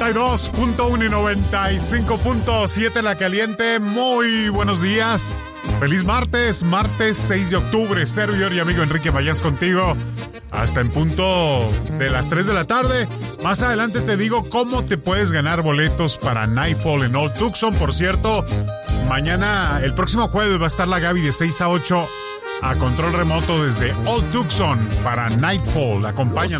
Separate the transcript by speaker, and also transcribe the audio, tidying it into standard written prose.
Speaker 1: 92.1 y 95.7 La Caliente. Muy buenos días. Feliz martes, martes 6 de octubre. Servidor y amigo Enrique Mayans contigo hasta en punto de las 3 de la tarde. Más adelante te digo cómo te puedes ganar boletos para Nightfall en Old Tucson. Por cierto, mañana, el próximo jueves, va a estar la Gaby de 6 a 8 a control remoto desde Old Tucson para Nightfall. Acompáñanos.